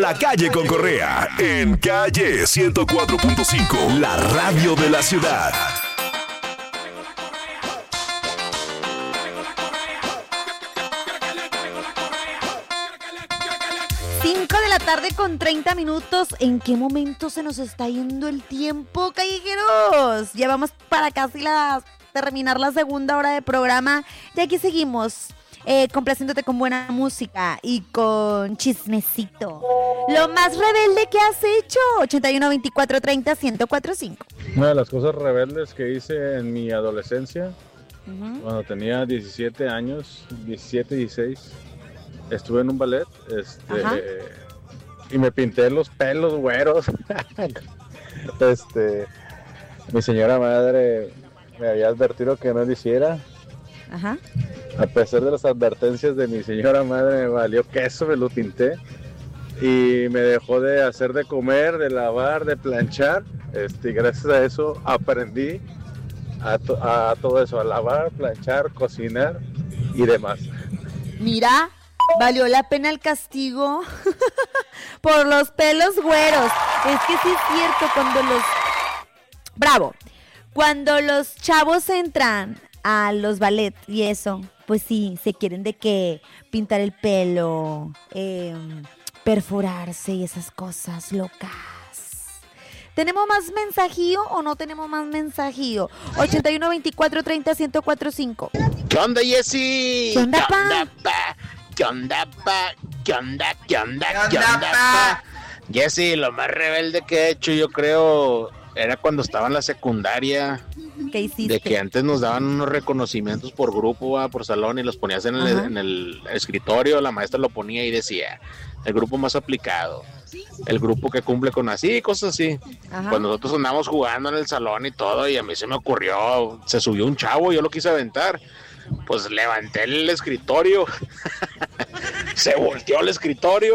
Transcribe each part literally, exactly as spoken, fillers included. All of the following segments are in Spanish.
La Calle con Correa, en Calle ciento cuatro punto cinco, la radio de la ciudad. cinco de la tarde con treinta minutos. ¿En qué momento se nos está yendo el tiempo, callejeros? Ya vamos para casi la, terminar la segunda hora de programa. Y aquí seguimos. Eh, complaciéndote con buena música y con chismecito. Lo más rebelde que has hecho. ochenta y uno, veinticuatro, treinta, ciento cuatro punto cinco. Una de las cosas rebeldes que hice en mi adolescencia, uh-huh. cuando tenía diecisiete años, diecisiete, dieciséis, estuve en un ballet este, y me pinté los pelos güeros. este, mi señora madre me había advertido que no lo hiciera. Ajá. A pesar de las advertencias de mi señora madre, me valió queso, me lo pinté y me dejó de hacer de comer, de lavar, de planchar. Este, y gracias a eso aprendí a, to- a todo eso, a lavar, planchar, cocinar y demás. Mira, valió la pena el castigo por los pelos güeros. Es que sí es cierto, cuando los... Bravo. Cuando los chavos entran a los ballet y eso, pues sí, se quieren de que pintar el pelo, eh, perforarse y esas cosas locas. ¿Tenemos más mensajío o no tenemos más mensajío? ochenta y uno, veinticuatro, treinta, ciento cuatro punto cinco. ¿Qué onda, Jessy? ¿Qué onda, pa? ¿Qué onda, pa? ¿Qué onda, qué onda, qué onda, pa? Jessy, lo más rebelde que he hecho, yo creo, era cuando estaba en la secundaria. ¿Qué hiciste? De que antes nos daban unos reconocimientos por grupo, ¿va? Por salón, y los ponías en el, en el escritorio, la maestra lo ponía y decía, el grupo más aplicado, el grupo que cumple con así, cosas así. Ajá. Cuando nosotros andamos jugando en el salón y todo, y a mí se me ocurrió, se subió un chavo, yo lo quise aventar, pues levanté el escritorio, se volteó el escritorio,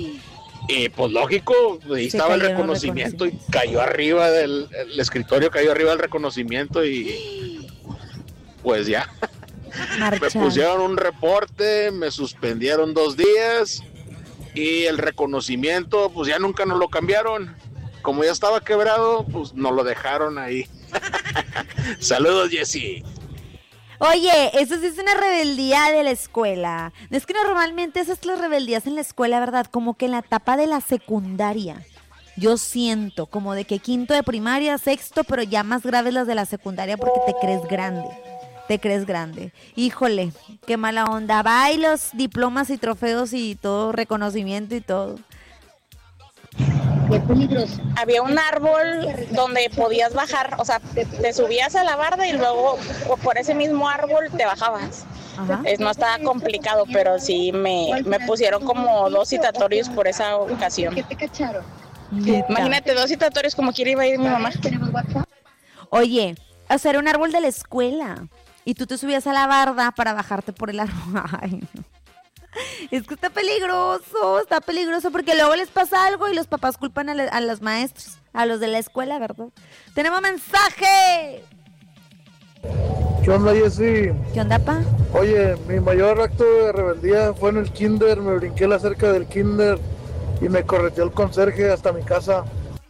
y pues lógico, ahí se estaba el reconocimiento, reconocimiento y cayó arriba del el escritorio, cayó arriba del reconocimiento y pues ya. Marcha. Me pusieron un reporte, me suspendieron dos días y el reconocimiento pues ya nunca nos lo cambiaron. Como ya estaba quebrado, pues nos lo dejaron ahí. Saludos, Jessy. Oye, eso sí es una rebeldía de la escuela. Es que normalmente esas son las rebeldías en la escuela, ¿verdad? Como que en la etapa de la secundaria. Yo siento como de que quinto de primaria, sexto, pero ya más graves las de la secundaria porque te crees grande. Te crees grande. Híjole, qué mala onda. Va y los diplomas y trofeos y todo, reconocimiento y todo. Qué peligroso. Había un árbol donde podías bajar, o sea, te, te subías a la barda y luego por ese mismo árbol te bajabas. Es, no estaba complicado, pero sí me, me pusieron como dos citatorios por esa ocasión. ¿Qué te cacharon? Imagínate, dos citatorios como quiere iba a ir mi mamá. Oye, o sea, era un árbol de la escuela y tú te subías a la barda para bajarte por el árbol. Ay, no. Es que está peligroso, está peligroso porque luego les pasa algo y los papás culpan a, le, a los maestros, a los de la escuela, ¿verdad? ¡Tenemos mensaje! ¿Qué onda, Jessy? ¿Qué onda, pa? Oye, mi mayor acto de rebeldía fue en el kinder, me brinqué la cerca del kinder y me correteó el conserje hasta mi casa.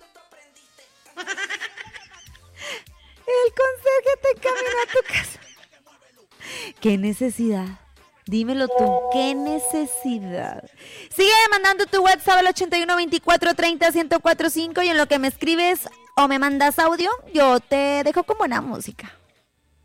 El conserje te encaminó a tu casa. ¿Qué necesidad? Dímelo tú, ¿qué necesidad? Sigue mandando tu WhatsApp al ochenta y uno, veinticuatro, treinta, ciento cuatro punto cinco y en lo que me escribes o me mandas audio, yo te dejo con buena música.